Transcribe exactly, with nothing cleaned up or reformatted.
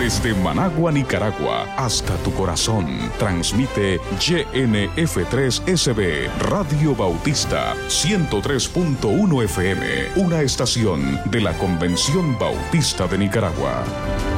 Desde Managua, Nicaragua, hasta tu corazón, transmite Y N F tres S B, Radio Bautista, ciento tres punto uno F M, una estación de la Convención Bautista de Nicaragua.